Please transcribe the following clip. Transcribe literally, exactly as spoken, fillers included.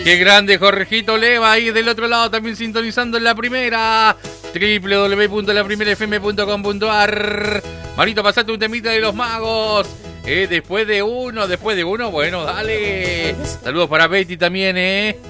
Qué grande Jorgito Leva ahí del otro lado también sintonizando en la primera. doble u doble u doble u punto la primera f m punto com punto a r. Marito, pasate un temita de los magos. Eh, después de uno, después de uno, bueno, dale. Saludos para Betty también, eh.